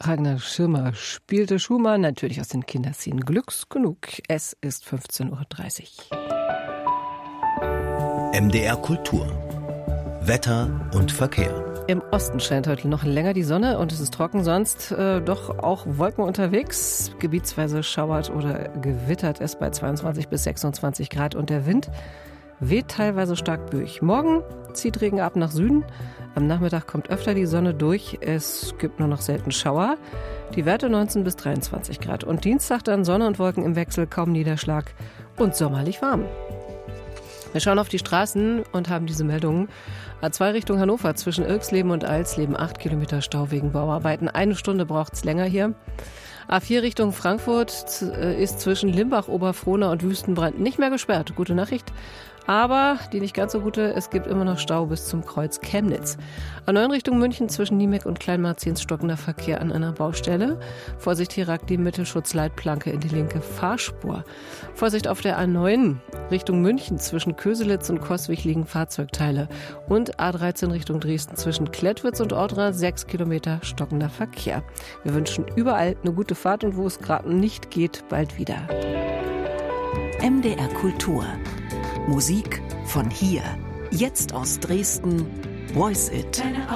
Ragnar Schirmer spielte Schumann, natürlich aus den Kinderszenen Glücks genug. Es ist 15:30 Uhr. MDR Kultur. Wetter und Verkehr. Im Osten scheint heute noch länger die Sonne und es ist trocken, sonst doch auch Wolken unterwegs. Gebietsweise schauert oder gewittert es bei 22 bis 26 Grad und der Wind weht teilweise stark durch. Morgen zieht Regen ab nach Süden. Am Nachmittag kommt öfter die Sonne durch. Es gibt nur noch selten Schauer. Die Werte 19 bis 23 Grad. Und Dienstag dann Sonne und Wolken im Wechsel, kaum Niederschlag und sommerlich warm. Wir schauen auf die Straßen und haben diese Meldungen. A2 Richtung Hannover zwischen Irxleben und Alsleben 8 Kilometer Stau wegen Bauarbeiten. 1 Stunde braucht es länger hier. A4 Richtung Frankfurt ist zwischen Limbach, Oberfrohna und Wüstenbrand nicht mehr gesperrt. Gute Nachricht. Aber die nicht ganz so gute, es gibt immer noch Stau bis zum Kreuz Chemnitz. A9 Richtung München zwischen Niemek und Kleinmarziens stockender Verkehr an einer Baustelle. Vorsicht, hier ragt die Mittelschutzleitplanke in die linke Fahrspur. Vorsicht auf der A9 Richtung München zwischen Köselitz und Coswig liegen Fahrzeugteile. Und A13 Richtung Dresden zwischen Klettwitz und Ortra 6 Kilometer stockender Verkehr. Wir wünschen überall eine gute Fahrt und wo es gerade nicht geht, bald wieder. MDR Kultur. Musik von hier. Jetzt aus Dresden. Voice It.